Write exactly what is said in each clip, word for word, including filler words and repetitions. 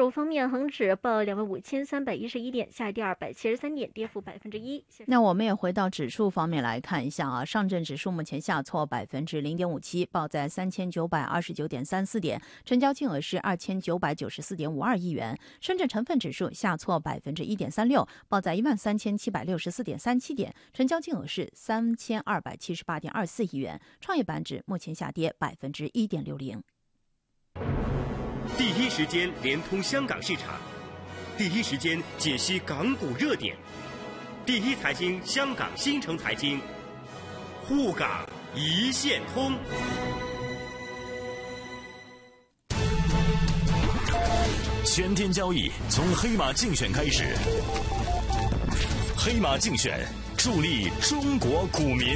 数方面，恒指报两万五千三百一十一点，下跌二百七十三点，跌幅百分之一。 那我们也回到指数方面来看一下啊，上证指数目前下挫百分之零点五七，报在三千九百二十九点三四点，成交金额是二千九百九十四点五二亿元。深圳成分指数下挫百分之一点三六，报在一万三千七百六十四点三七点，成交金额是三千二百七十八点二四亿元。创业板指目前下跌百分之一点六零。 第一时间连通香港市场，第一时间解析港股热点，第一财经香港新城财经，沪港一线通。 全天交易从黑马竞选开始，黑马竞选助力中国股民。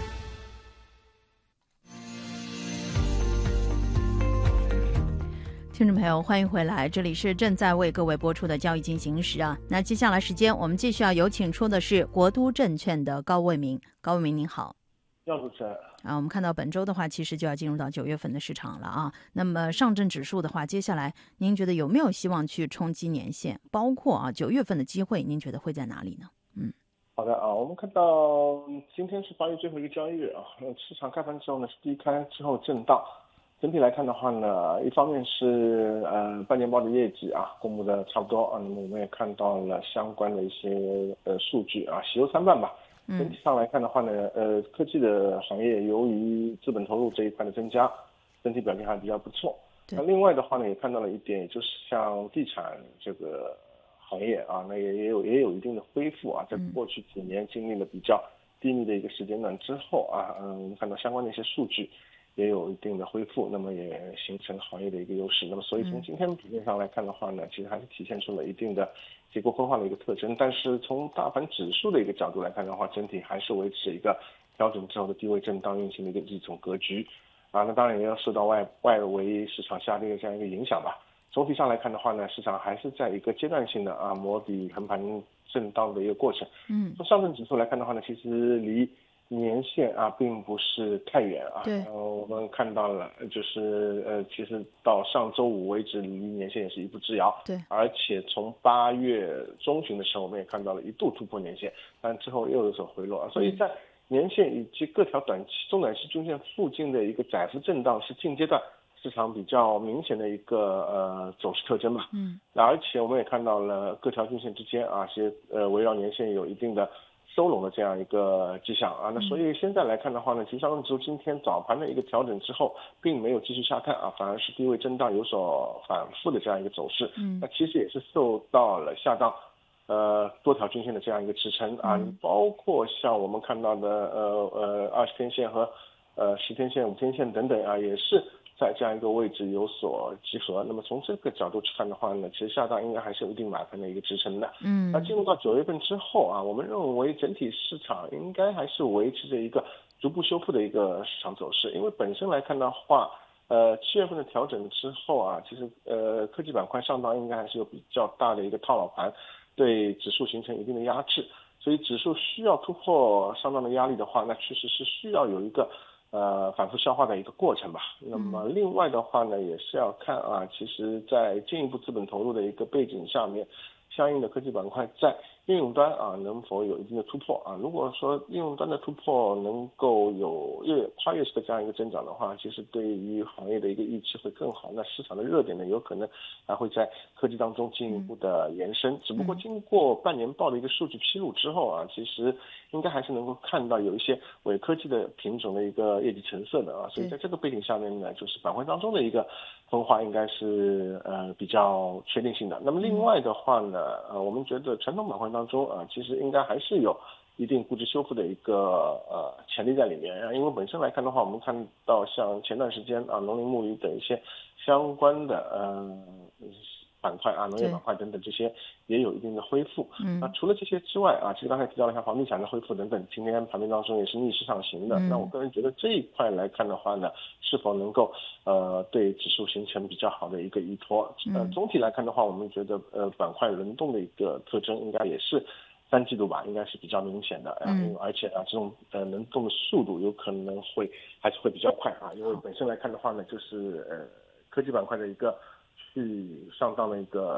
听众朋友，欢迎回来，这里是正在为各位播出的交易进行时啊。那接下来时间，我们继续要有请出的是国都证券的高卫民。高卫民您好。 要主持人啊，我们看到本周的话，其实就要进入到九月份的市场了啊。那么上证指数的话，接下来您觉得有没有希望去冲击年线？包括啊九月份的机会，您觉得会在哪里呢？嗯， 好的啊，我们看到今天是八月最后一个交易日啊，市场开盘之后呢是低开之后震荡。整体来看的话呢，一方面是呃半年报的业绩啊公布的差不多啊，那么我们也看到了相关的一些呃数据啊，喜忧参半吧。整体上来看的话呢，呃科技的行业由于资本投入这一块的增加，整体表现还比较不错。那另外的话呢，也看到了一点，也就是像地产这个行业啊，那也也有也有一定的恢复啊，在过去几年经历了比较低迷的一个时间段之后啊，嗯，我们看到相关的一些数据也有一定的恢复，那么也形成行业的一个优势。那么所以从今天表现上来看的话呢，其实还是体现出了一定的结构分化的一个特征。但是从大盘指数的一个角度来看的话，整体还是维持一个调整之后的低位震荡运行的一个这种格局啊。那当然也要受到外外围市场下跌的这样一个影响吧。总体上来看的话呢，市场还是在一个阶段性的啊摸底横盘震荡的一个过程。嗯，从上证指数来看的话呢，其实离年线啊，并不是太远啊。对，呃，我们看到了，就是呃，其实到上周五为止，离年线也是一步之遥。对，而且从八月中旬的时候，我们也看到了一度突破年线，但之后又有所回落啊。所以在年线以及各条短期、中短期均线附近的一个窄幅震荡，是近阶段市场比较明显的一个呃走势特征吧。嗯，而且我们也看到了各条均线之间啊，是呃围绕年线有一定的收拢的这样一个迹象啊，那所以现在来看的话呢，其实上证指数今天早盘的一个调整之后，并没有继续下探啊，反而是低位震荡有所反复的这样一个走势。嗯，那其实也是受到了下档呃多条均线的这样一个支撑啊，嗯、包括像我们看到的呃呃二十天线和呃十天线、五天线等等啊，也是在这样一个位置有所集合。那么从这个角度去看的话呢，其实下档应该还是有一定买盘的一个支撑的。嗯，那进入到九月份之后啊，我们认为整体市场应该还是维持着一个逐步修复的一个市场走势，因为本身来看的话，呃，七月份的调整之后啊，其实呃科技板块上档应该还是有比较大的一个套牢盘，对指数形成一定的压制，所以指数需要突破上档的压力的话，那确实是需要有一个呃，反复消化的一个过程吧。那么另外的话呢，也是要看啊，其实在进一步资本投入的一个背景下面，相应的科技板块在应用端啊能否有一定的突破啊？如果说应用端的突破能够有越跨越式的这样一个增长的话，其实对于行业的一个预期会更好。那市场的热点呢，有可能还会在科技当中进一步的延伸。只不过经过半年报的一个数据披露之后啊，其实应该还是能够看到有一些伪科技的品种的一个业绩成色的啊。所以在这个背景下面呢，就是板块当中的一个分化应该是呃比较确定性的。那么另外的话呢，呃，我们觉得传统板块当中啊，其实应该还是有一定估值修复的一个呃潜力在里面啊。因为本身来看的话，我们看到像前段时间啊，农林牧渔等一些相关的呃板块啊，农业板块等等这些也有一定的恢复。嗯，那除了这些之外啊，其实刚才提到了像房地产的恢复等等，今天盘面当中也是逆势上行的。嗯、那我个人觉得这一块来看的话呢，是否能够呃对指数形成比较好的一个依托？呃，总体来看的话，我们觉得呃板块轮动的一个特征应该也是三季度吧，应该是比较明显的。嗯，而且啊，这种呃轮动的速度有可能会还是会比较快啊，因为本身来看的话呢，就是呃科技板块的一个去上档的一个